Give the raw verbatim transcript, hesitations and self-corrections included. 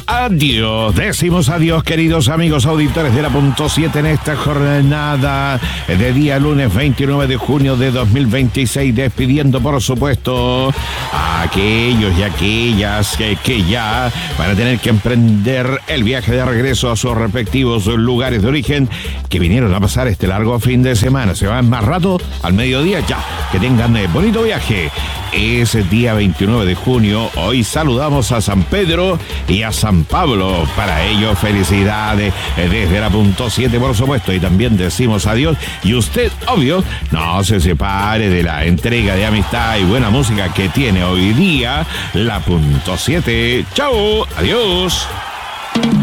Adiós, decimos adiós, queridos amigos auditores de la punto siete en esta jornada de día lunes veintinueve de junio de dos mil veintiséis, despidiendo por supuesto a aquellos y aquellas que, que ya van a tener que emprender el viaje de regreso a sus respectivos lugares de origen, que vinieron a pasar este largo fin de semana. Se van más rato, al mediodía ya, que tengan eh, bonito viaje. Es el día veintinueve de junio, hoy saludamos a San Pedro y a San Pablo. Para ello, felicidades desde la punto siete, por supuesto, y también decimos adiós. Y usted, obvio, no se separe de la entrega de amistad y buena música que tiene hoy día la punto siete. ¡Chao! ¡Adiós!